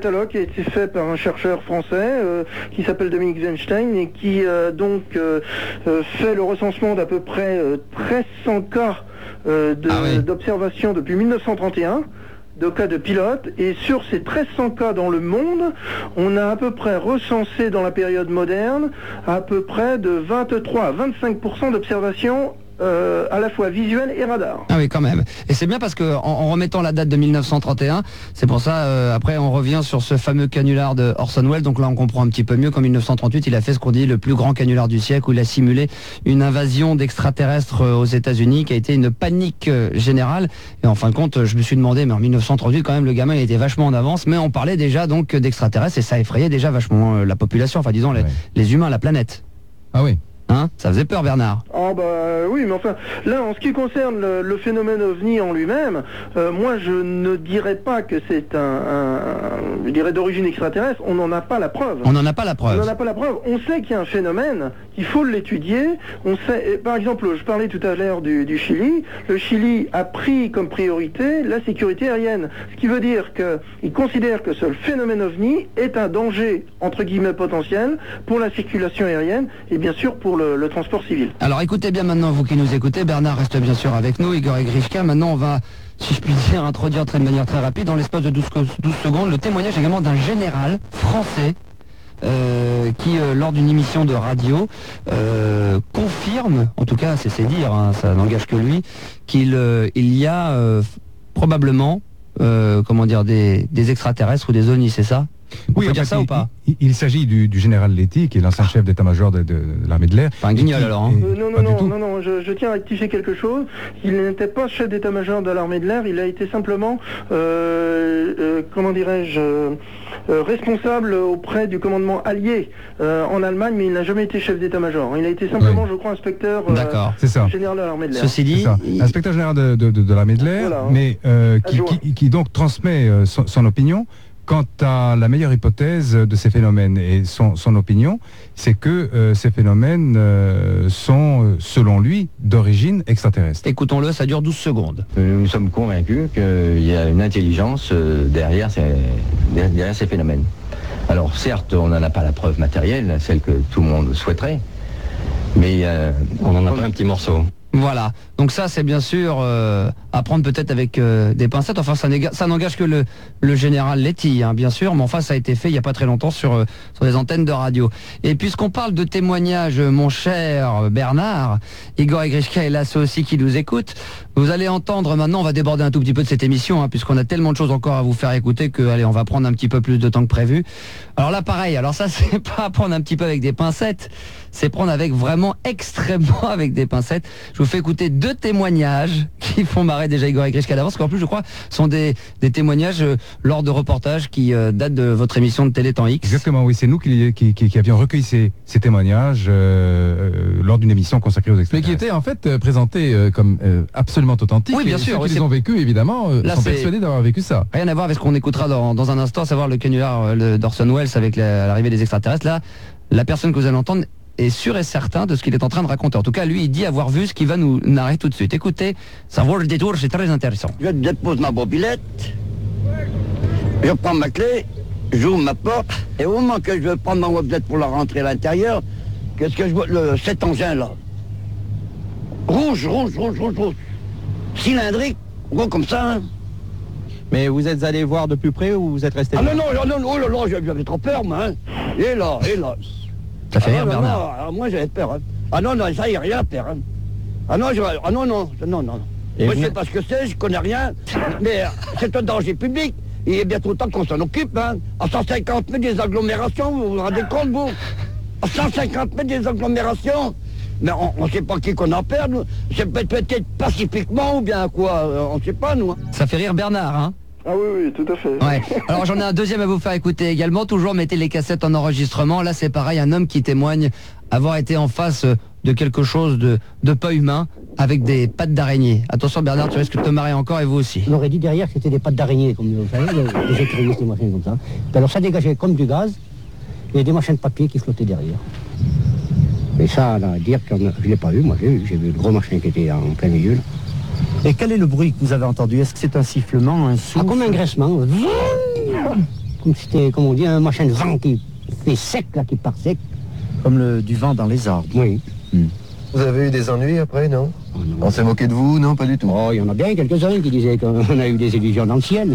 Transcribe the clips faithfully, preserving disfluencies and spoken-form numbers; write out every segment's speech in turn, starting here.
catalogue qui a été fait par un chercheur français euh, qui s'appelle Dominique Weinstein et qui euh, donc euh, euh, fait le recensement d'à peu près euh, treize cents cas euh, de, ah oui. d'observation depuis mille neuf cent trente et un, de cas de pilotes, et sur ces treize cents cas dans le monde, on a à peu près recensé dans la période moderne à peu près de vingt-trois à vingt-cinq pour cent d'observations Euh, à la fois visuel et radar. Ah oui, quand même. Et c'est bien parce que en, en remettant la date de mille neuf cent trente et un, c'est pour ça, euh, après on revient sur ce fameux canular de Orson Welles, donc là on comprend un petit peu mieux qu'en mille neuf cent trente-huit, il a fait ce qu'on dit le plus grand canular du siècle, où il a simulé une invasion d'extraterrestres aux États-Unis qui a été une panique euh, générale. Et en fin de compte, je me suis demandé, mais en mille neuf cent trente-huit, quand même, le gamin il était vachement en avance, mais on parlait déjà donc d'extraterrestres et ça effrayait déjà vachement euh, la population, enfin disons les, ouais. les humains, la planète. Ah oui. Hein, ça faisait peur, Bernard. Ah bah oui, mais enfin, là, en ce qui concerne le, le phénomène ovni en lui-même, euh, moi je ne dirais pas que c'est un, un, un je dirais d'origine extraterrestre, on n'en a pas la preuve. On n'en a pas la preuve. On n'en a pas la preuve. On sait qu'il y a un phénomène, qu'il faut l'étudier. On sait, par exemple, je parlais tout à l'heure du, du Chili. Le Chili a pris comme priorité la sécurité aérienne. Ce qui veut dire qu'il considère que ce phénomène ovni est un danger, entre guillemets, potentiel pour la circulation aérienne et bien sûr pour le Le, le transport civil. Alors écoutez bien maintenant, vous qui nous écoutez, Bernard reste bien sûr avec nous, Igor et Grishka. Maintenant on va, si je puis dire, introduire très, de manière très rapide, dans l'espace de douze secondes, le témoignage également d'un général français euh, qui, euh, lors d'une émission de radio, euh, confirme, en tout cas c'est dire, hein, ça n'engage que lui, qu'il euh, il y a euh, probablement, euh, comment dire, des, des extraterrestres ou des ovnis, c'est ça? On oui, peut dire fait, ça il, ou pas? Il, il s'agit du, du général Letty, qui est l'ancien ah. chef d'état-major de, de, de l'armée de l'air. Pas un guignol alors, hein. euh, Non, non, non, non, non, je, je tiens à rectifier quelque chose. Il n'était pas chef d'état-major de l'armée de l'air, il a été simplement, euh, euh, comment dirais-je, euh, euh, responsable auprès du commandement allié euh, en Allemagne, mais il n'a jamais été chef d'état-major. Il a été simplement, oui. je crois, inspecteur euh, général de l'armée de l'air. Ceci dit, il... inspecteur général de, de, de, de l'armée de l'air, voilà, mais euh, qui, qui, qui donc transmet euh, son, son opinion quant à la meilleure hypothèse de ces phénomènes. Et son, son opinion, c'est que euh, ces phénomènes euh, sont, selon lui, d'origine extraterrestre. Écoutons-le, ça dure douze secondes. Nous sommes convaincus qu'il y a une intelligence euh, derrière, ces, derrière ces phénomènes. Alors certes, on n'en a pas la preuve matérielle, celle que tout le monde souhaiterait, mais euh, on en a pas un petit morceau. Voilà, donc ça c'est bien sûr euh, à prendre peut-être avec euh, des pincettes, enfin ça, ça n'engage que le, le général Letty, hein, bien sûr, mais enfin ça a été fait il n'y a pas très longtemps sur, euh, sur les antennes de radio. Et puisqu'on parle de témoignages, mon cher Bernard, Igor et Grishka est là, ceux aussi qui nous écoutent, vous allez entendre maintenant, on va déborder un tout petit peu de cette émission, hein, puisqu'on a tellement de choses encore à vous faire écouter que, allez, on va prendre un petit peu plus de temps que prévu. Alors là pareil, alors ça c'est pas prendre un petit peu avec des pincettes, c'est prendre avec vraiment extrêmement avec des pincettes. Je vous fais écouter deux témoignages qui font marrer déjà Igor et Grishka d'avance, parce qu'en plus je crois sont des, des témoignages euh, lors de reportages qui euh, datent de votre émission de Télétemps X. Exactement, oui, c'est nous qui, qui, qui, qui avions recueilli ces, ces témoignages euh, euh, lors d'une émission consacrée aux extraterrestres. Mais qui étaient en fait euh, présentés euh, comme euh, absolument authentiques. Oui, bien et sûr. Ceux oui, qui les ont vécu, évidemment, euh, Là, sont persuadés d'avoir vécu ça. Rien à voir avec ce qu'on écoutera dans, dans un instant, à savoir le canular euh, d'Orson Welles avec l'arrivée des extraterrestres. Là, la personne que vous allez entendre est sûr et certain de ce qu'il est en train de raconter. En tout cas, lui, il dit avoir vu ce qu'il va nous narrer tout de suite. Écoutez, ça vaut le détour, c'est très intéressant. Je dépose ma mobilette, je prends ma clé, j'ouvre ma porte, et au moment que je veux prendre ma mobilette pour la rentrer à l'intérieur, qu'est-ce que je vois? Le, cet engin-là. Rouge, rouge, rouge, rouge, rouge. Cylindrique, gros comme ça, hein. Mais vous êtes allé voir de plus près ou vous êtes resté... Ah non, non, non, non, oh là là, j'avais trop peur, moi, hein. Et là, et là... Ça fait rire, ah, non, Bernard. Non, moi j'avais peur. Hein. Ah non, non, ça y est, rien à faire. Hein. Ah non, je, ah non, non, non, non. Et moi je sais pas ce que c'est, je connais rien, mais c'est un danger public. Il est bien trop temps qu'on s'en occupe. Hein. À cent cinquante mètres des agglomérations, vous vous rendez compte, vous? À cent cinquante mètres des agglomérations. Mais on ne sait pas qui qu'on en perd, nous. C'est peut-être pacifiquement ou bien quoi, on ne sait pas, nous. Hein. Ça fait rire Bernard, hein? Ah oui, oui, tout à fait. Ouais. Alors j'en ai un deuxième à vous faire écouter également. Toujours mettez les cassettes en enregistrement. Là c'est pareil, un homme qui témoigne avoir été en face de quelque chose de, de pas humain avec des pattes d'araignée. Attention Bernard, tu risques de te marrer encore et vous aussi. On aurait dit derrière que c'était des pattes d'araignée, comme vous savez, des écureuils, des machines comme ça. Puis alors ça dégageait comme du gaz et des machins de papier qui flottaient derrière. Et ça, là, dire que je ne l'ai pas vu, moi j'ai vu, j'ai vu le gros machin qui était en plein milieu. Là. Et quel est le bruit que vous avez entendu? Est-ce que c'est un sifflement, un souffle? Ah, comme un graissement. comme c'était, comme on dit, un machin de vent qui fait sec, là, qui part sec. Comme le, du vent dans les arbres. Oui. Hmm. Vous avez eu des ennuis après, non, oh, non. On s'est moqué de vous, non, pas du tout. Oh, il y en a bien quelques-uns qui disaient qu'on a eu des illusions dans le ciel.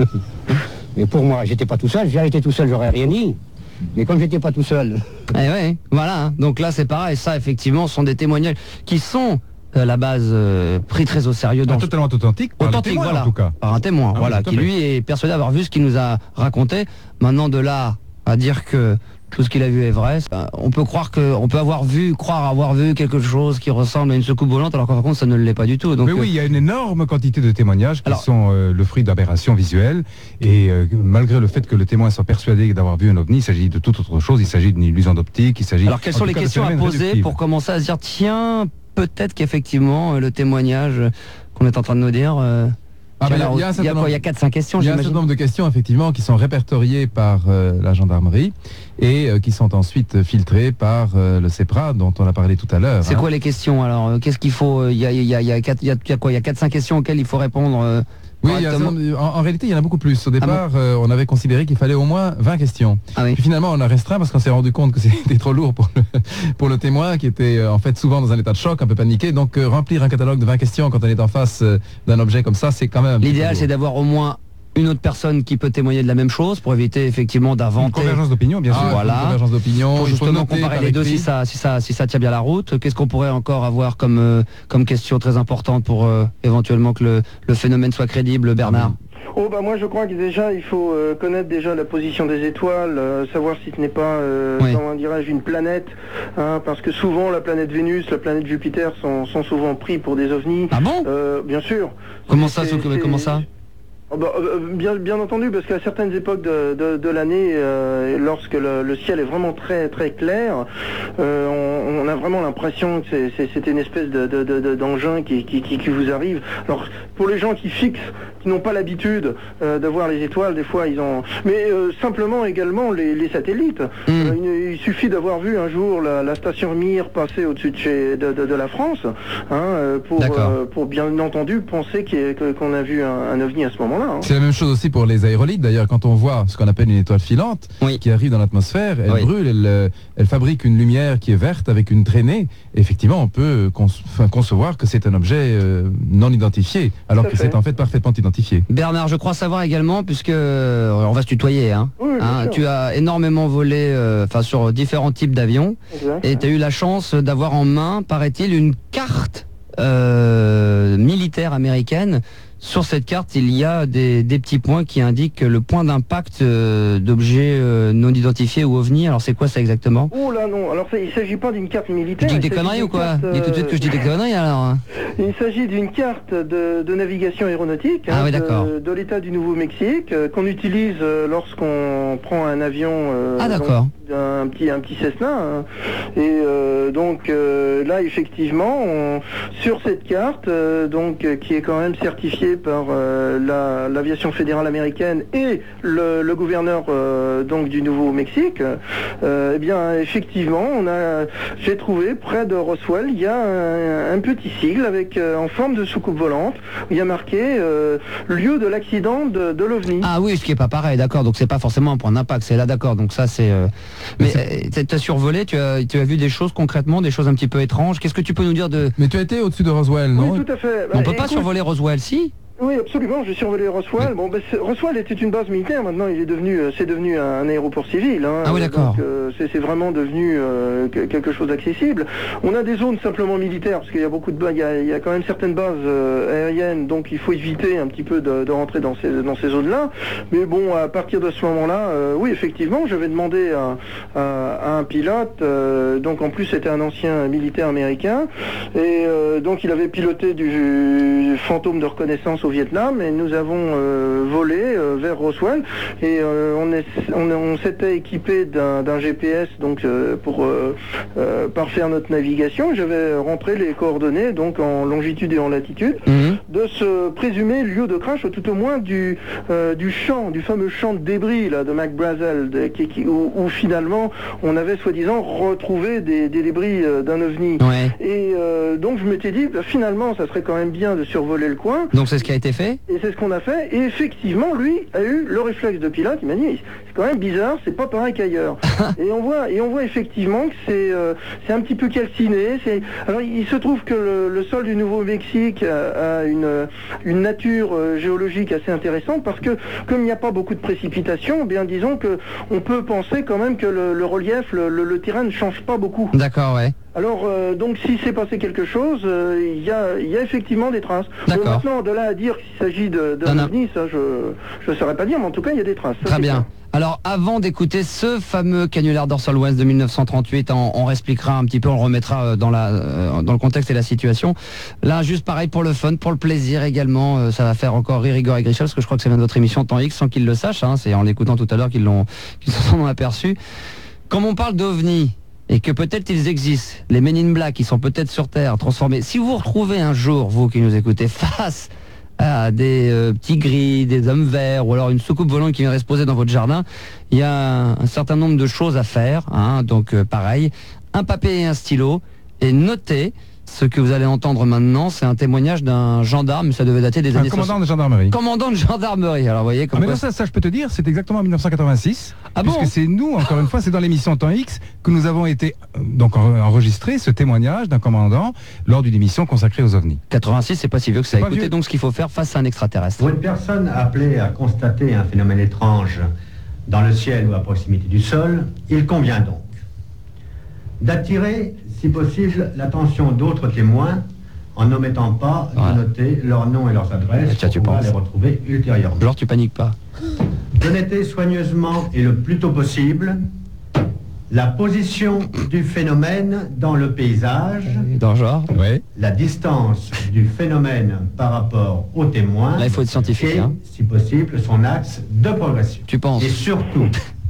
Mais pour moi, j'étais pas tout seul. Si j'avais été tout seul, j'aurais rien dit. Mais comme j'étais pas tout seul... Eh ouais, voilà. Hein. Donc là, c'est pareil. Ça, effectivement, sont des témoignages qui sont... à la base euh, pris très au sérieux dans ah, totalement authentique par authentique témoin, voilà en tout cas par un témoin ah, voilà oui, qui lui est persuadé d'avoir vu ce qu'il nous a raconté. Maintenant, de là à dire que tout ce qu'il a vu est vrai, on peut croire que on peut avoir vu croire avoir vu quelque chose qui ressemble à une soucoupe volante alors qu'en fin ça ne l'est pas du tout. Donc, mais oui, il y a une énorme quantité de témoignages qui alors, sont euh, le fruit d'aberrations visuelles et euh, malgré le fait que le témoin soit persuadé d'avoir vu un ovni, il s'agit de toute autre chose, il s'agit d'une illusion d'optique, il s'agit... Alors quelles sont les questions à poser pour commencer à se dire tiens, peut-être qu'effectivement le témoignage qu'on est en train de nous dire... Euh, Ah ben, alors, il y a, y a, quoi, il y a quatre cinq questions, il y a un certain nombre de questions effectivement qui sont répertoriées par euh, la gendarmerie et euh, qui sont ensuite filtrées par euh, le CEPRA dont on a parlé tout à l'heure. C'est hein. quoi les questions alors? Qu'est-ce qu'il faut? Il y a, il y a, il y a quatre, il y a, il y a quoi? Il y a quatre cinq questions auxquelles il faut répondre. Euh, oui, il y a, en, en réalité, il y en a beaucoup plus. Au départ, ah bon euh, on avait considéré qu'il fallait au moins vingt questions. Ah oui. Puis finalement, on a restreint parce qu'on s'est rendu compte que c'était trop lourd pour le, pour le témoin qui était euh, en fait souvent dans un état de choc, un peu paniqué. Donc euh, remplir un catalogue de vingt questions quand on est en face euh, d'un objet comme ça, c'est quand même... L'idéal, c'est d'avoir au moins une autre personne qui peut témoigner de la même chose pour éviter effectivement d'inventer. Une convergence d'opinion, bien sûr. Ah, voilà. Une convergence d'opinion. Pour justement comparer les deux si ça, si ça, si ça tient bien la route. Qu'est-ce qu'on pourrait encore avoir comme, euh, comme question très importante pour euh, éventuellement que le, le phénomène soit crédible, Bernard? Oh bah moi je crois que déjà il faut euh, connaître déjà la position des étoiles, euh, savoir si ce n'est pas, euh, oui. comment dirais-je, une planète, hein, parce que souvent la planète Vénus, la planète Jupiter sont, sont souvent pris pour des ovnis. Ah bon euh, Bien sûr. Comment ça, comment ça Oh bah, euh, bien, bien entendu, parce qu'à certaines époques de, de, de l'année, euh, lorsque le, le ciel est vraiment très très clair, euh, on, on a vraiment l'impression que c'est une espèce de, de, de, d'engin qui, qui, qui, qui vous arrive. Alors pour les gens qui fixent, qui n'ont pas l'habitude euh, de voir les étoiles, des fois ils ont... Mais euh, simplement également les, les satellites. Mmh. Euh, il, il suffit d'avoir vu un jour la, la station Mir passer au-dessus de, chez, de, de, de la France, hein, pour, euh, pour bien entendu penser qu'on a vu un, un ovni à ce moment-là. Hein. C'est la même chose aussi pour les aérolites. D'ailleurs, quand on voit ce qu'on appelle une étoile filante oui. qui arrive dans l'atmosphère, elle oui. brûle, elle, elle fabrique une lumière qui est verte avec une traînée. Et effectivement, on peut conce concevoir que c'est un objet euh, non identifié, alors que c'est en fait parfaitement identifié. Bernard, je crois savoir également, puisque euh, on va se tutoyer, hein, oui, hein tu as énormément volé, enfin euh, sur différents types d'avions, et tu as eu la chance d'avoir en main, paraît-il, une carte euh, militaire américaine. Sur cette carte, il y a des, des petits points qui indiquent le point d'impact euh, d'objets euh, non identifiés ou ovnis. Alors c'est quoi ça exactement? Oh là non, alors ça, il ne s'agit pas d'une carte militaire. Tu dis des conneries ou quoi? euh... Dis tout de suite que je dis des conneries alors. Il s'agit d'une carte de, de navigation aéronautique ah, hein, oui, de, de l'État du Nouveau-Mexique euh, qu'on utilise euh, lorsqu'on prend un avion euh, ah, d'accord. Un petit, un petit Cessna. Hein. Et euh, donc euh, là effectivement, on, sur cette carte, euh, donc euh, qui est quand même certifiée par euh, l'aviation la, fédérale américaine et le, le gouverneur euh, donc du Nouveau-Mexique, euh, eh bien effectivement, on a, j'ai trouvé près de Roswell, il y a un, un petit sigle avec euh, en forme de soucoupe volante, où il y a marqué euh, lieu de l'accident de, de l'OVNI. Ah oui, ce qui est pas pareil, d'accord. Donc c'est pas forcément un point d'impact, c'est là, d'accord. Donc ça c'est. Euh... Mais tu as survolé, tu as, tu as vu des choses concrètement, des choses un petit peu étranges. Qu'est-ce que tu peux nous dire de... Mais tu as été au-dessus de Roswell, non? Oui, tout à fait. On bah, peut pas écoute... survoler Roswell, si? Oui, absolument, j'ai survolé Roswell. Bon, ben, Roswell était une base militaire, maintenant il est devenu, c'est devenu un aéroport civil. Hein. Ah oui, d'accord. Euh, c'est vraiment devenu euh, quelque chose d'accessible. On a des zones simplement militaires, parce qu'il y a beaucoup de bases, il y a, il y a quand même certaines bases euh, aériennes, donc il faut éviter un petit peu de, de rentrer dans ces, dans ces zones-là. Mais bon, à partir de ce moment-là, euh, oui, effectivement, j'avais demandé à, à, à un pilote, euh, donc en plus c'était un ancien militaire américain, et euh, donc il avait piloté du, du fantôme de reconnaissance au Vietnam, et nous avons euh, volé euh, vers Roswell, et euh, on, est, on, on s'était équipé d'un G P S donc euh, pour euh, euh, parfaire notre navigation. J'avais rentré les coordonnées donc en longitude et en latitude mmh. de ce présumé lieu de crash, ou tout au moins du, euh, du champ, du fameux champ de débris là, de McBrazel, de, qui, qui, où, où finalement on avait soi-disant retrouvé des, des débris euh, d'un ovni. Ouais. Et euh, donc je m'étais dit, bah, finalement ça serait quand même bien de survoler le coin. Donc c'est ce qui a été fait? Et c'est ce qu'on a fait. Et effectivement, lui a eu le réflexe de pilote. Il m'a dit, c'est quand même bizarre, c'est pas pareil qu'ailleurs. et on voit, et on voit effectivement que c'est, euh, c'est un petit peu calciné. C'est... Alors, il se trouve que le, le sol du Nouveau-Mexique a, a une, une nature euh, géologique assez intéressante parce que, comme il n'y a pas beaucoup de précipitations, eh bien disons que on peut penser quand même que le, le relief, le, le, le terrain ne change pas beaucoup. D'accord, ouais. Alors, euh, donc, s'il s'est passé quelque chose, il euh, y, a, y a effectivement des traces. D'accord. Bon, maintenant, de là à dire qu'il s'agit de, d'un ovni, ça, je ne saurais pas dire, mais en tout cas, il y a des traces. Ça, très bien. Clair. Alors, avant d'écouter ce fameux canular d'Orson Welles de mille neuf cent trente-huit, on, on expliquera un petit peu, on le remettra dans, la, euh, dans le contexte et la situation. Là, juste pareil pour le fun, pour le plaisir également, euh, ça va faire encore rire Igor et Grichel, parce que je crois que ça vient de votre émission Temps X, sans qu'ils le sachent, hein, c'est en l'écoutant tout à l'heure qu'ils l'ont, qu'ils s'en ont aperçu. Comme on parle d'ovnis, et que peut-être ils existent, les Men in Black qui sont peut-être sur Terre transformés. Si vous vous retrouvez un jour, vous qui nous écoutez, face à des euh, petits gris, des hommes verts, ou alors une soucoupe volante qui viendrait se poser dans votre jardin, il y a un, un certain nombre de choses à faire. Hein, donc euh, pareil, un papier et un stylo, et notez. Ce que vous allez entendre maintenant, c'est un témoignage d'un gendarme, ça devait dater des un années commandant soixante. de gendarmerie. Commandant de gendarmerie. Alors vous voyez comme ah mais quoi... non, ça, ça je peux te dire, c'est exactement en mille neuf cent quatre-vingt-six. Ah puisque bon c'est nous, encore une fois, c'est dans l'émission Temps X que nous avons été euh, donc enregistré ce témoignage d'un commandant lors d'une émission consacrée aux ovnis. quatre-vingt-six, c'est pas si vieux que ça. C'est pas Écoutez vieux. donc ce qu'il faut faire face à un extraterrestre. Pour une personne appelée à constater un phénomène étrange dans le ciel ou à proximité du sol, il convient donc d'attirer, si possible, l'attention d'autres témoins en n'omettant pas ouais. de noter leurs noms et leurs adresses tiens, pour tu pouvoir penses. les retrouver ultérieurement. Genre tu paniques pas. De noter soigneusement et le plus tôt possible la position du phénomène dans le paysage, Dans le genre Ouais. la distance du phénomène par rapport au témoin, Là il faut être scientifique. et, Hein. si possible, son axe de progression. Tu penses? Et surtout,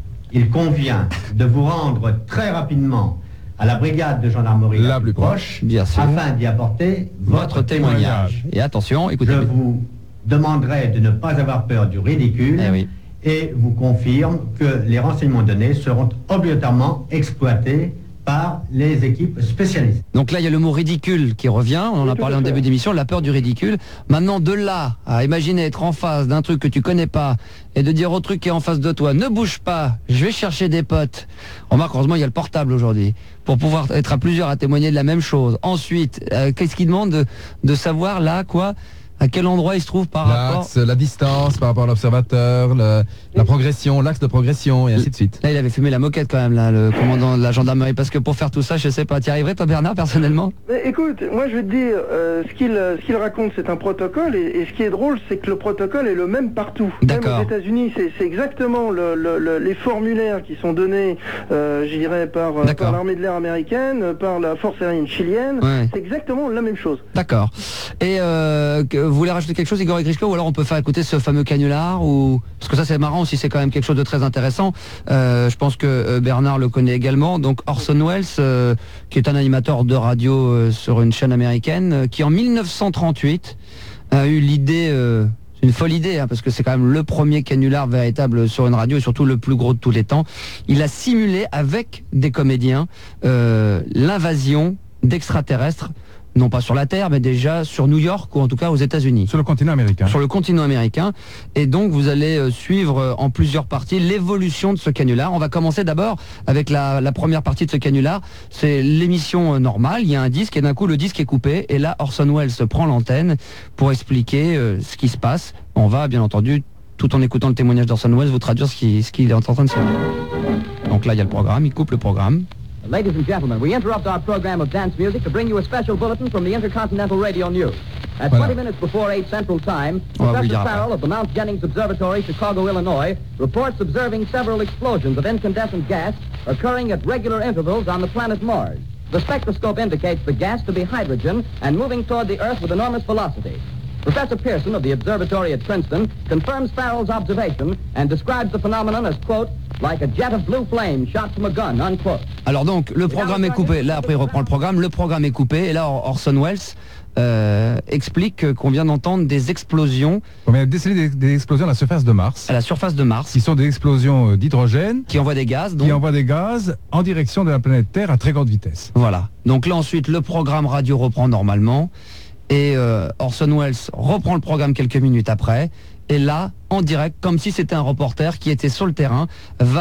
il convient de vous rendre très rapidement à la brigade de gendarmerie La plus proche, bien sûr. afin d'y apporter votre, Votre témoignage. Et attention, écoutez. Je vous demanderai de ne pas avoir peur du ridicule Eh oui. et vous confirme que les renseignements donnés seront obligatoirement exploités par les équipes spécialisées. Donc là, il y a le mot ridicule qui revient. On en Oui, a tout parlé à en fait. début d'émission, la peur du ridicule. Maintenant, de là à imaginer être en face d'un truc que tu connais pas et de dire au truc qui est en face de toi, ne bouge pas, je vais chercher des potes. Remarque, heureusement, il y a le portable aujourd'hui pour pouvoir être à plusieurs à témoigner de la même chose. Ensuite, euh, qu'est-ce qu'il demande de, de savoir là, quoi à quel endroit il se trouve par rapport... L'axe, la distance par rapport à l'observateur, le- la progression, l'axe de progression et ainsi de suite. Là, il avait fumé la moquette quand même, là, le commandant de la gendarmerie, parce que pour faire tout ça, je sais pas, t'y arriverais toi Bernard, personnellement? Mais écoute, moi je vais te dire, euh, ce qu'il ce qu'il raconte c'est un protocole et, et ce qui est drôle c'est que le protocole est le même partout. D'accord. Même aux États-Unis, c'est c'est exactement le, le, le, les formulaires qui sont donnés, euh, je dirais, par, euh, D'accord. par l'armée de l'air américaine, euh, par la force aérienne chilienne. Ouais. C'est exactement la même chose. D'accord. Et euh, que, vous voulez rajouter quelque chose, Igor et Grishko, ou alors on peut faire écouter ce fameux canular, ou parce que ça c'est marrant aussi, c'est quand même quelque chose de très intéressant. Euh, je pense que euh, Bernard le connaît également. Donc Orson Welles, euh, qui est un animateur de radio euh, sur une chaîne américaine, euh, qui en mille neuf cent trente-huit a eu l'idée. Euh, C'est une folle idée, hein, parce que c'est quand même le premier canular véritable sur une radio et surtout le plus gros de tous les temps. Il a simulé avec des comédiens euh, l'invasion d'extraterrestres, non pas sur la Terre, mais déjà sur New York ou en tout cas aux États-Unis. Sur le continent américain. Sur le continent américain. Et donc vous allez euh, suivre euh, en plusieurs parties l'évolution de ce canular. On va commencer d'abord avec la, la première partie de ce canular. C'est l'émission euh, normale. Il y a un disque et d'un coup le disque est coupé. Et là Orson Welles prend l'antenne pour expliquer euh, ce qui se passe. On va bien entendu, tout en écoutant le témoignage d'Orson Welles, vous traduire ce qui- ce qu'il est en train de se dire. Donc là il y a le programme, il coupe le programme. Ladies and gentlemen, we interrupt our program of dance music to bring you a special bulletin from the Intercontinental Radio News. At Voilà. twenty minutes before eight Central Time, On va vous le Professor dire après. Farrell of the Mount Jennings Observatory, Chicago, Illinois, reports observing several explosions of incandescent gas occurring at regular intervals on the planet Mars. The spectroscope indicates the gas to be hydrogen and moving toward the Earth with enormous velocity. Professor Pearson of the observatory at Princeton confirms Farrell's observation and describes the phenomenon as, quote, like a jet of blue flame shot from a gun, unquote. Alors donc, le programme est coupé. Là, après, il reprend le programme. Le programme est coupé. Et là, Or- Orson Welles euh, explique qu'on vient d'entendre des explosions On vient de déceler des, des explosions à la surface de Mars, à la surface de Mars qui sont des explosions euh, d'hydrogène, qui envoient des gaz. Donc, qui envoient des gaz en direction de la planète Terre à très grande vitesse. voilà. Donc là, ensuite, le programme radio reprend normalement. Et euh, Orson Welles reprend le programme quelques minutes après. Et là, en direct, comme si c'était un reporter qui était sur le terrain, va